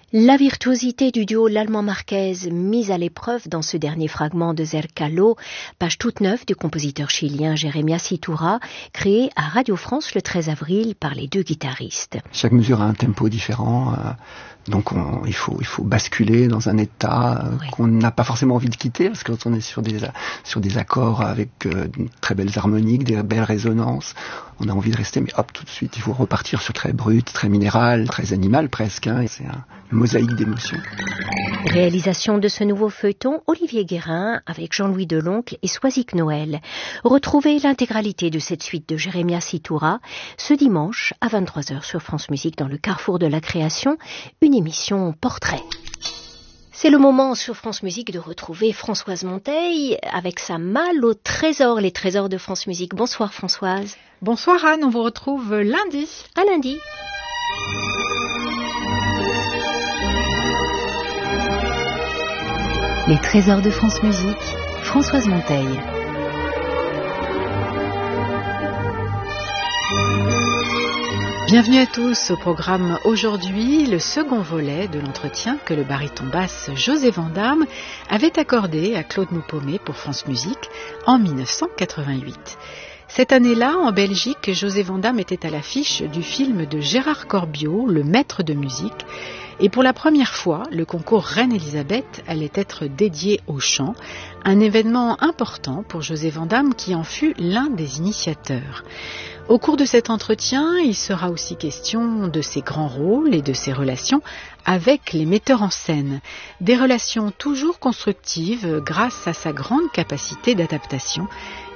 La virtuosité du duo Lallemand-Marquez mise à l'épreuve dans ce dernier fragment de Zercalo, page toute neuve du compositeur chilien Jeremias Iturra, créé à Radio France le 13 avril par les deux guitaristes. Chaque mesure a un tempo différent, donc il faut basculer dans un état qu'on n'a pas forcément envie de quitter, parce que quand on est sur des accords avec de très belles harmoniques, des belles résonances, on a envie de rester, mais hop, tout de suite, il faut repartir sur très brut, très minéral, très animal presque, et c'est une mosaïque d'émotions. Réalisation de ce nouveau feuilleton, Olivier Guérin avec Jean-Louis Deloncle et Soisic Noël. Retrouvez l'intégralité de cette suite de Jeremias Iturra ce dimanche à 23h sur France Musique dans le Carrefour de la Création, une émission portrait. C'est le moment sur France Musique de retrouver Françoise Monteil avec sa malle au trésor, les trésors de France Musique. Bonsoir Françoise. Bonsoir Anne, on vous retrouve lundi. À lundi. Les trésors de France Musique, Françoise Monteil. Bienvenue à tous au programme aujourd'hui, le second volet de l'entretien que le baryton basse José Vandamme avait accordé à Claude Moupomé pour France Musique en 1988. Cette année-là, en Belgique, José Vandamme était à l'affiche du film de Gérard Corbiot, Le Maître de musique, et pour la première fois, le concours Reine-Élisabeth allait être dédié au chant, un événement important pour José Vandamme qui en fut l'un des initiateurs. Au cours de cet entretien, il sera aussi question de ses grands rôles et de ses relations avec les metteurs en scène. Des relations toujours constructives grâce à sa grande capacité d'adaptation